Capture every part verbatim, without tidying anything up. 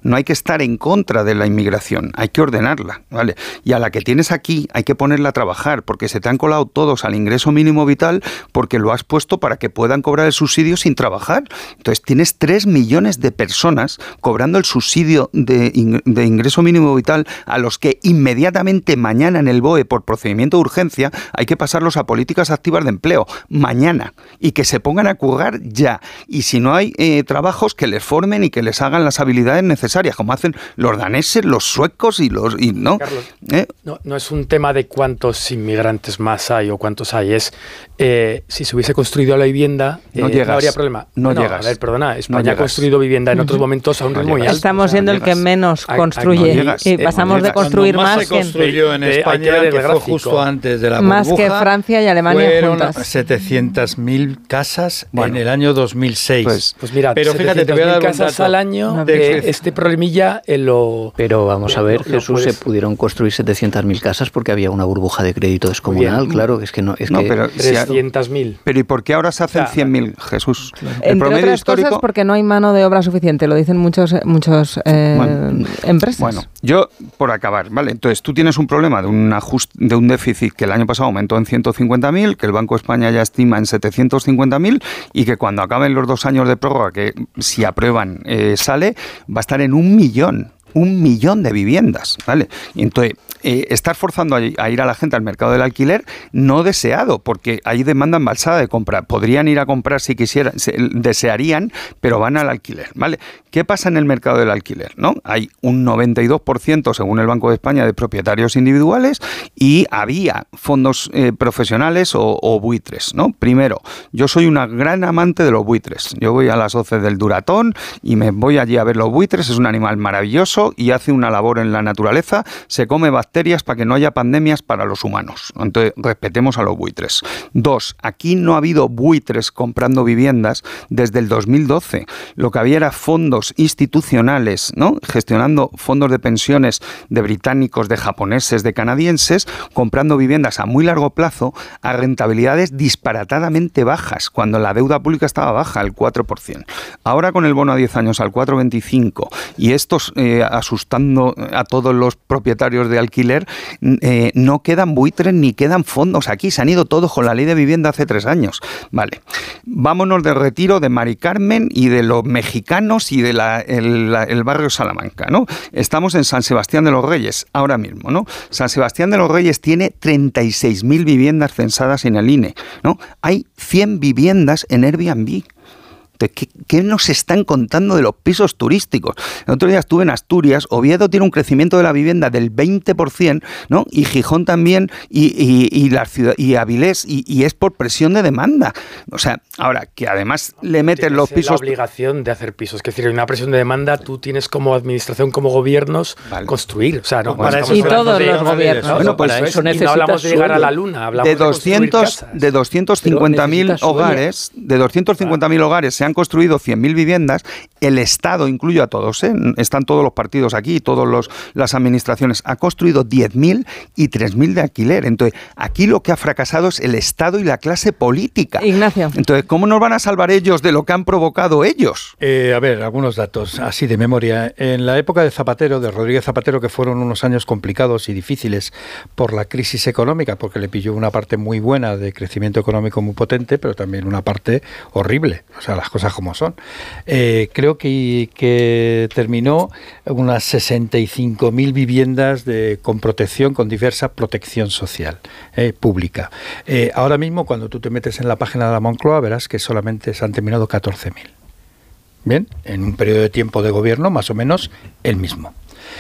No hay que estar en contra de la inmigración, hay que ordenarla, ¿vale? Y a la que tienes aquí hay que ponerla a trabajar, porque se te han colado todos al ingreso mínimo vital porque lo has puesto para que puedan cobrar el subsidio sin trabajar. Entonces tienes tres millones de personas cobrando el subsidio de, ing- de ingreso mínimo vital, a los que inmediatamente mañana en el B O E, por procedimiento de urgencia, hay que pasarlos a políticas activas de empleo, mañana, y que se pongan a currar ya. Y si no hay eh, trabajos, que les formen y que les hagan las habilidades necesarias, como hacen los daneses, los suecos y los... Y, ¿no? Carlos, ¿Eh? no, no es un tema de cuántos inmigrantes más hay o cuántos hay, es eh, si se hubiese construido la vivienda, eh, no, llegas, no habría problema. No, no llegas. A ver, perdona, España no ha construido vivienda en otros momentos a un no ritmo muy alto. Estamos o sea, siendo no el que menos a, construye a, no y pasamos no de construir Cuando más, más se construyó en de, de, España, que, que fue justo antes de la más burbuja, que Francia y Alemania fueron juntas. setecientas mil casas bueno, en el año dos mil seis. Pues, pues mira, pero fíjate, te voy a dar un casas dato al año, de eh, este problemilla eh, lo... Pero vamos a ver, lo, lo Jesús, puedes... se pudieron construir setecientas mil casas porque había una burbuja de crédito descomunal, claro, es que no, es no, que... pero trescientas mil. Pero ¿y por qué ahora se hacen O sea, cien mil, Jesús? Claro. El Entre promedio otras histórico... cosas porque no hay mano de obra suficiente, lo dicen muchos muchos eh, bueno, empresas. Bueno, yo, por acabar, ¿vale? Entonces, tú tienes un problema de un, ajust, de un déficit que el año pasado aumentó en ciento cincuenta mil, que el Banco de España ya estima en setecientos cincuenta mil, y que cuando acaben los dos años de prórroga, que si aprueban eh, sale, va a estar en un millón. Un millón de viviendas, ¿vale? Y entonces, eh, estar forzando a, a ir a la gente al mercado del alquiler no deseado, porque hay demanda embalsada de compra. Podrían ir a comprar si quisieran, se, desearían, pero van al alquiler, ¿vale? ¿Qué pasa en el mercado del alquiler, no? Hay un noventa y dos por ciento, según el Banco de España, de propietarios individuales, y había fondos eh, profesionales o, o buitres, ¿no? Primero, yo soy una gran amante de los buitres. Yo voy a las hoces del Duratón y me voy allí a ver los buitres. Es un animal maravilloso y hace una labor en la naturaleza, se come bacterias para que no haya pandemias para los humanos. Entonces, respetemos a los buitres. Dos, aquí no ha habido buitres comprando viviendas desde el dos mil doce. Lo que había era fondos institucionales, ¿no? Gestionando fondos de pensiones de británicos, de japoneses, de canadienses, comprando viviendas a muy largo plazo a rentabilidades disparatadamente bajas, cuando la deuda pública estaba baja, al cuatro por ciento. Ahora con el bono a diez años al cuatro coma veinticinco y estos eh, asustando a todos los propietarios de alquiler, eh, no quedan buitres ni quedan fondos aquí, se han ido todos con la ley de vivienda hace tres años. Vale, vámonos de retiro de Mari Carmen y de los mexicanos y de la, el, la, el barrio Salamanca, ¿no? Estamos en San Sebastián de los Reyes, ahora mismo, ¿no? San Sebastián de los Reyes tiene treinta y seis mil viviendas censadas en el I N E, ¿no? Hay cien viviendas en Airbnb. ¿Qué, ¿Qué nos están contando de los pisos turísticos? El otro día estuve en Asturias, Oviedo tiene un crecimiento de la vivienda del veinte por ciento, ¿no? Y Gijón también, y, y, y, la ciudad, y Avilés, y, y es por presión de demanda. O sea, ahora, que además le meten los pisos... la obligación de hacer pisos, es decir, hay una presión de demanda, tú tienes como administración, como gobiernos, vale. construir. O sea, no, bueno, para eso y todos de, los gobiernos. ¿no? Bueno, para eso eso es, necesitas y no hablamos de llegar a la luna, hablamos de, de doscientos, de doscientos cincuenta mil hogares, de doscientos cincuenta mil hogares se han construido cien mil viviendas, el Estado, incluyo a todos, ¿eh? Están todos los partidos aquí, todas las administraciones, ha construido diez mil y tres mil de alquiler. Entonces, aquí lo que ha fracasado es el Estado y la clase política. Ignacio. Entonces, ¿cómo nos van a salvar ellos de lo que han provocado ellos? Eh, a ver, algunos datos, así de memoria. En la época de Zapatero, de Rodríguez Zapatero, que fueron unos años complicados y difíciles por la crisis económica, porque le pilló una parte muy buena de crecimiento económico muy potente, pero también una parte horrible, o sea, las cosas como son. Eh, creo que, que terminó unas sesenta y cinco mil viviendas de, con protección, con diversa protección social eh, pública. Eh, ahora mismo, cuando tú te metes en la página de la Moncloa, verás que solamente se han terminado catorce mil. Bien, en un periodo de tiempo de gobierno más o menos el mismo.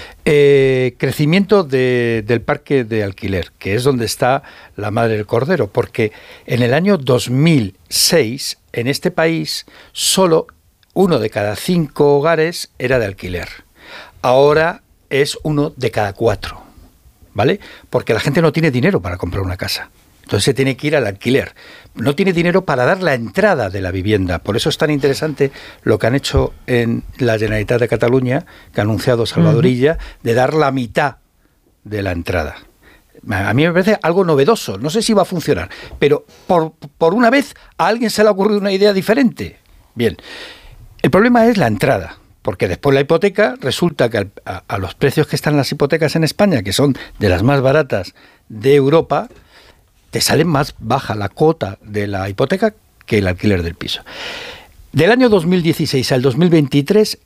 Eh, crecimiento de, del parque de alquiler, que es donde está la madre del cordero, porque en el año dos mil seis, en este país, solo uno de cada cinco hogares era de alquiler. Ahora es uno de cada cuatro, ¿vale? Porque la gente no tiene dinero para comprar una casa. Entonces se tiene que ir al alquiler. No tiene dinero para dar la entrada de la vivienda. Por eso es tan interesante lo que han hecho en la Generalitat de Cataluña, que ha anunciado Salvador Illa, de dar la mitad de la entrada. A mí me parece algo novedoso. No sé si va a funcionar, pero por, por una vez a alguien se le ha ocurrido una idea diferente. Bien. El problema es la entrada, Porque después la hipoteca, resulta que a, a los precios que están las hipotecas en España, que son de las más baratas de Europa, te sale más baja la cuota de la hipoteca que el alquiler del piso. Del año dos mil dieciséis al dos mil veintitrés,